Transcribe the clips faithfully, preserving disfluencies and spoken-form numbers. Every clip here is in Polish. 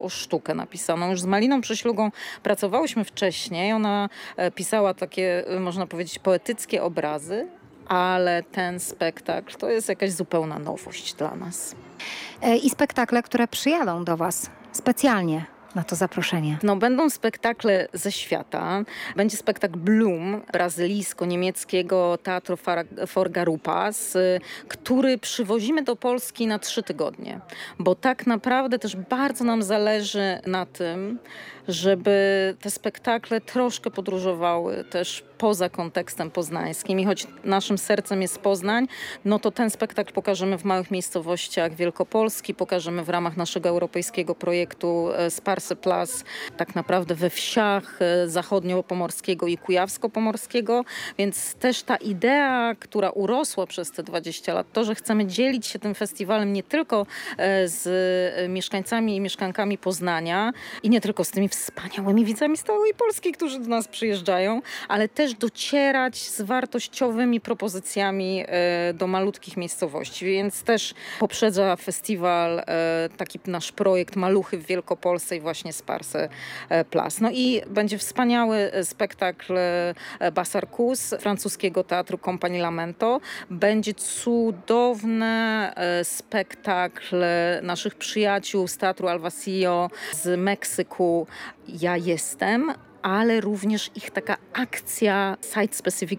o sztukę napisaną. Już z Maliną Przyślugą pracowałyśmy wcześniej. Ona e, pisała takie, e, można powiedzieć, poetyckie obrazy, ale ten spektakl to jest jakaś zupełna nowość dla nas. E, I spektakle, które przyjadą do Was specjalnie na to zaproszenie. No, będą spektakle ze świata. Będzie spektakl Bloom brazylijsko-niemieckiego Teatro Far- Forgarupas, y, który przywozimy do Polski na trzy tygodnie. Bo tak naprawdę też bardzo nam zależy na tym, żeby te spektakle troszkę podróżowały też poza kontekstem poznańskim. I choć naszym sercem jest Poznań, no to ten spektakl pokażemy w małych miejscowościach Wielkopolski, pokażemy w ramach naszego europejskiego projektu e, Sparse Plus, tak naprawdę we wsiach e, zachodnio-pomorskiego i kujawsko-pomorskiego, więc też ta idea, która urosła przez te dwadzieścia lat, to, że chcemy dzielić się tym festiwalem nie tylko e, z e, mieszkańcami i mieszkankami Poznania i nie tylko z tymi wspaniałymi widzami z całej Polski, którzy do nas przyjeżdżają, ale też docierać z wartościowymi propozycjami e, do malutkich miejscowości. Więc też poprzedza festiwal e, taki nasz projekt Maluchy w Wielkopolsce i właśnie Sparse e, Plus. No i będzie wspaniały spektakl e, Basarkus francuskiego teatru Compagnie Lamento. Będzie cudowny e, spektakl naszych przyjaciół z teatru Alvasillo z Meksyku Ja jestem, ale również ich taka akcja site-specific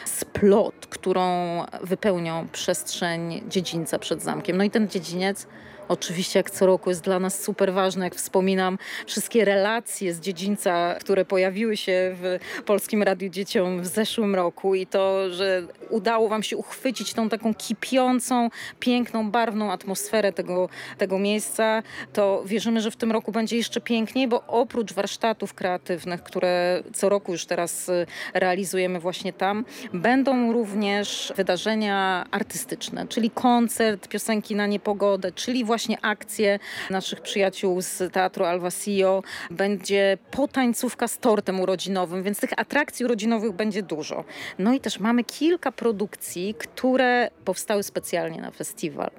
splot, którą wypełnią przestrzeń dziedzińca przed zamkiem. No i ten dziedziniec oczywiście jak co roku jest dla nas super ważny. Jak wspominam wszystkie relacje z dziedzińca, które pojawiły się w Polskim Radiu Dzieciom w zeszłym roku i to, że udało wam się uchwycić tą taką kipiącą, piękną, barwną atmosferę tego, tego miejsca, to wierzymy, że w tym roku będzie jeszcze piękniej, bo oprócz warsztatów kreatywnych, które co roku już teraz realizujemy właśnie tam, będą również wydarzenia artystyczne, czyli koncert, piosenki na niepogodę, czyli właśnie właśnie akcje naszych przyjaciół z Teatru Alvasillo. Będzie potańcówka z tortem urodzinowym, więc tych atrakcji urodzinowych będzie dużo. No i też mamy kilka produkcji, które powstały specjalnie na festiwal.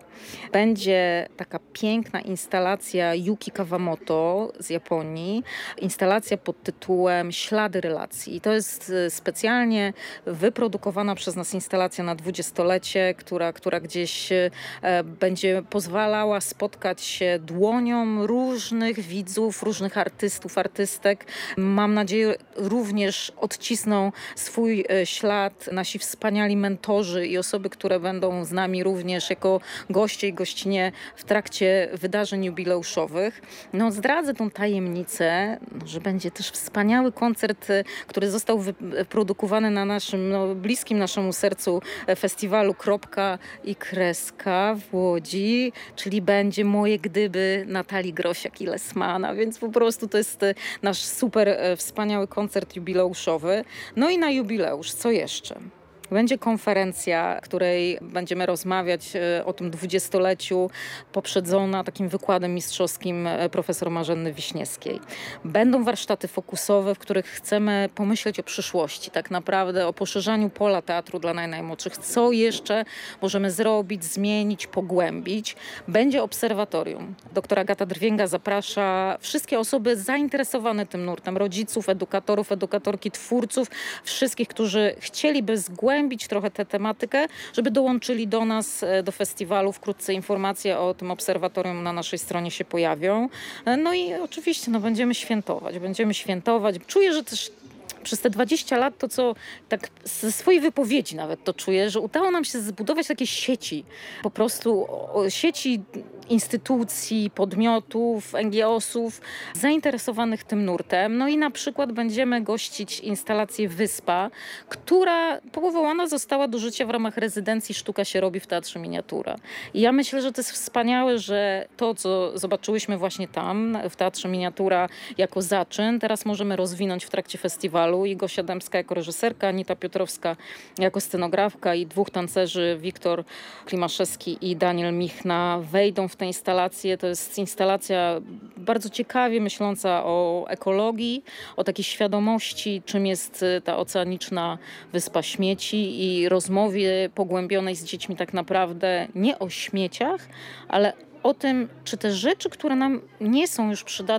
Będzie taka piękna instalacja Yuki Kawamoto z Japonii. Instalacja pod tytułem Ślady relacji. I to jest specjalnie wyprodukowana przez nas instalacja na dwudziestolecie, która, która gdzieś e, będzie pozwalała spotkać się dłonią różnych widzów, różnych artystów, artystek. Mam nadzieję, również odcisną swój e, ślad nasi wspaniali mentorzy i osoby, które będą z nami również jako goście i gościnie w trakcie wydarzeń jubileuszowych. No, zdradzę tą tajemnicę, że będzie też wspaniały koncert, który został wyprodukowany na naszym, no, bliskim naszemu sercu festiwalu Kropka i Kreska w Łodzi, czyli będzie Moje Gdyby Natalii Grosiak i Lesmana, więc po prostu to jest nasz super wspaniały koncert jubileuszowy. No i na jubileusz, co jeszcze? Będzie konferencja, w której będziemy rozmawiać o tym dwudziestoleciu, poprzedzona takim wykładem mistrzowskim profesor Marzenny Wiśniewskiej. Będą warsztaty fokusowe, w których chcemy pomyśleć o przyszłości, tak naprawdę o poszerzaniu pola teatru dla naj, najmłodszych. Co jeszcze możemy zrobić, zmienić, pogłębić. Będzie obserwatorium. Doktor Agata Drwięga zaprasza wszystkie osoby zainteresowane tym nurtem, rodziców, edukatorów, edukatorki, twórców, wszystkich, którzy chcieliby zgłębić trochę tę tematykę, żeby dołączyli do nas, do festiwalu. Wkrótce informacje o tym obserwatorium na naszej stronie się pojawią. No i oczywiście no, będziemy świętować. Będziemy świętować. Czuję, że też przez te dwadzieścia lat to, co tak ze swojej wypowiedzi nawet to czuję, że udało nam się zbudować takie sieci, po prostu sieci instytucji, podmiotów, en gie osów zainteresowanych tym nurtem. No i na przykład będziemy gościć instalację Wyspa, która powołana została do życia w ramach rezydencji Sztuka się robi w Teatrze Miniatura. I ja myślę, że to jest wspaniałe, że to, co zobaczyłyśmy właśnie tam w Teatrze Miniatura jako zaczyn, teraz możemy rozwinąć w trakcie festiwalu. I Gosia Dębska jako reżyserka, Anita Piotrowska jako scenografka i dwóch tancerzy, Wiktor Klimaszewski i Daniel Michna, wejdą w tę instalację. To jest instalacja bardzo ciekawie myśląca o ekologii, o takiej świadomości, czym jest ta oceaniczna wyspa śmieci i rozmowie pogłębionej z dziećmi tak naprawdę nie o śmieciach, ale o tym, czy te rzeczy, które nam nie są już przydatne,